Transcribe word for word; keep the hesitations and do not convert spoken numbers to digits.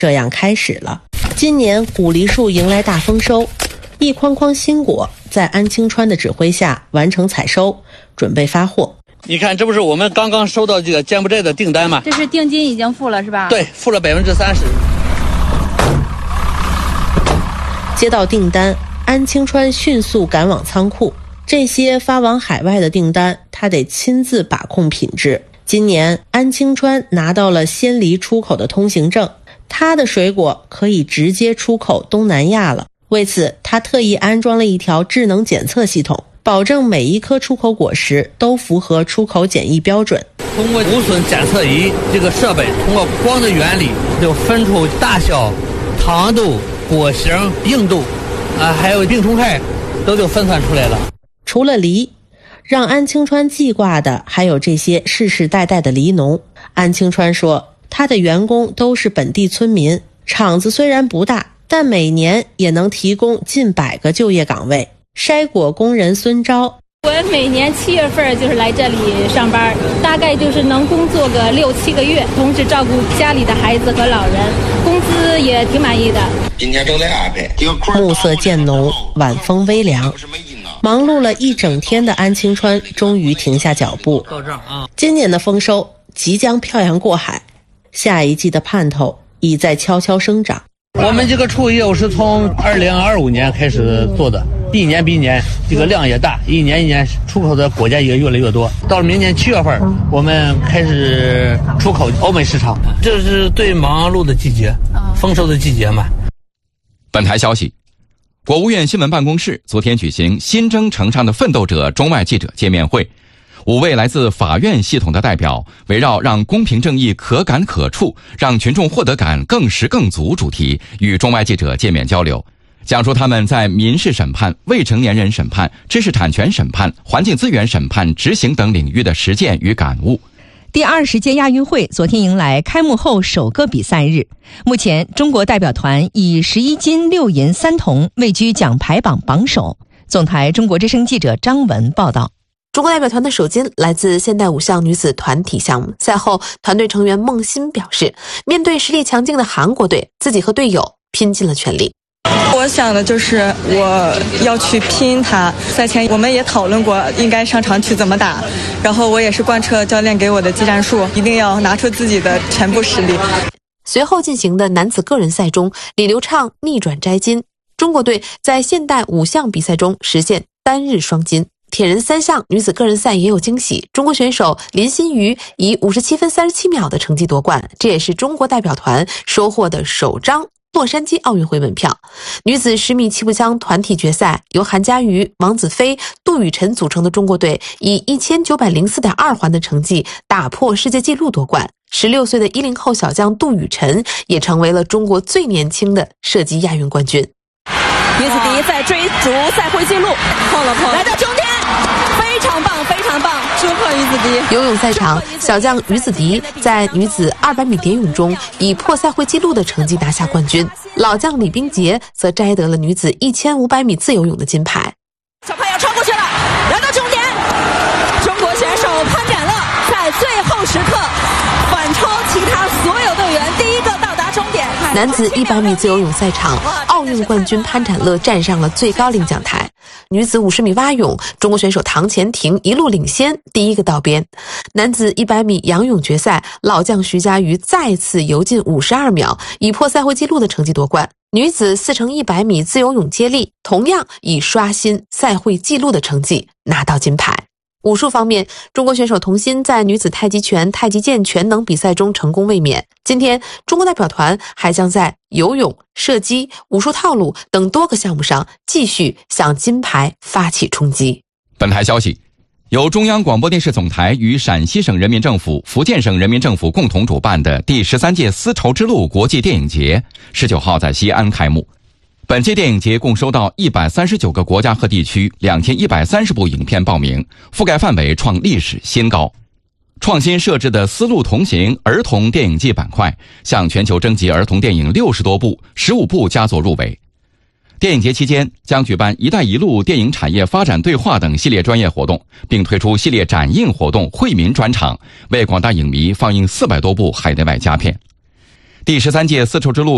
这样开始了。今年古梨树迎来大丰收，一筐筐新果在安清川的指挥下完成采收，准备发货。 你看，这不是我们刚刚收到这个柬埔寨的订单吗？ 这是定金已经付了是吧？ 对，付了百分之三十。 接到订单，安清川迅速赶往仓库。这些发往海外的订单，他得亲自把控品质。今年，安清川拿到了鲜梨出口的通行证，他的水果可以直接出口东南亚了。为此，他特意安装了一条智能检测系统，保证每一颗出口果实都符合出口检疫标准。 通过无损检测仪这个设备，通过光的原理，就分出大小、糖度、果形、硬度，啊，还有病虫害，都就分算出来了。 除了梨，让安清川记挂的还有这些世世代代的梨农。安清川说，他的员工都是本地村民，厂子虽然不大，但每年也能提供近百个就业岗位。筛果工人孙昭， 我每年七月份就是来这里上班，大概就是能工作个六七个月，同时照顾家里的孩子和老人，工资也挺满意的。 今天正在安排。 暮色渐浓，晚风微凉，忙碌了一整天的安清川终于停下脚步。今年的丰收即将漂洋过海，下一季的盼头已在悄悄生长。 我们这个畜业务是从二零二五年开始做的，一年比一年这个量也大，一年一年出口的果价也越来越多。到了明年七月份，我们开始出口欧美市场，这是最忙碌的季节，丰收的季节嘛。 本台消息，国务院新闻办公室昨天举行新征程上的奋斗者中外记者见面会，五位来自法院系统的代表围绕让公平正义可感可触，让群众获得感更实更足主题，与中外记者见面交流，讲述他们在民事审判、未成年人审判、知识产权审判、环境资源审判执行等领域的实践与感悟。 第二十届亚运会昨天迎来开幕后首个比赛日，目前中国代表团以十一金六银三铜位居奖牌榜榜首。总台中国之声记者张文报道。 中国代表团的首金来自现代五项女子团体项目。赛后，团队成员孟欣表示，面对实力强劲的韩国队，自己和队友拼尽了全力。 我想的就是我要去拼它。赛前我们也讨论过应该上场去怎么打，然后我也是贯彻教练给我的技战术，一定要拿出自己的全部实力。 随后进行的男子个人赛中，李流畅逆转摘金，中国队在现代五项比赛中实现单日双金。铁人三项女子个人赛也有惊喜，中国选手林心瑜以五十七分三十七秒的成绩夺冠，这也是中国代表团收获的首张洛杉矶奥运会门票。女子十米气步枪团体决赛，由韩佳瑜、王子飞、杜雨辰组成的中国队以一千九百零四点二环的成绩打破世界纪录夺冠。十六岁的一零后小将杜雨辰也成为了中国最年轻的射击亚运冠军。 女子第一在追逐赛会纪录，碰了碰，来到终点，非常棒，非常棒，突破于子迪。 游泳赛场，小将于子迪在女子二百米蝶泳中以破赛会纪录的成绩拿下冠军，老将李冰洁则摘得了女子一千五百米自由泳的金牌。 小潘要超过去了，来到终点，中国选手潘展乐在最后时刻反超其他所有队员，第一个到达终点。 男子一百米自由泳赛场，奥运冠军潘展乐站上了最高领奖台。女子五十米蛙泳，中国选手唐钱婷一路领先，第一个到边。男子一百米仰泳决赛，老将徐嘉余再次游进五十二秒，以破赛会纪录的成绩夺冠。女子四乘一百米自由泳接力，同样以刷新赛会纪录的成绩拿到金牌。武术方面，中国选手童欣在女子太极拳、太极剑全能比赛中成功卫冕。今天，中国代表团还将在游泳、射击、武术套路等多个项目上继续向金牌发起冲击。 本台消息，由中央广播电视总台与陕西省人民政府、福建省人民政府共同主办的第十三届丝绸之路国际电影节，十九号在西安开幕。本届电影节共收到一百三十九个国家和地区两千一百三十部影片报名，覆盖范围创历史新高。创新设置的丝路同行儿童电影季板块向全球征集儿童电影六十多部，十五部佳作入围。电影节期间将举办“一带一路”电影产业发展对话等系列专业活动，并推出系列展映活动惠民专场，为广大影迷放映四百多部海内外佳片。第十三届丝绸之路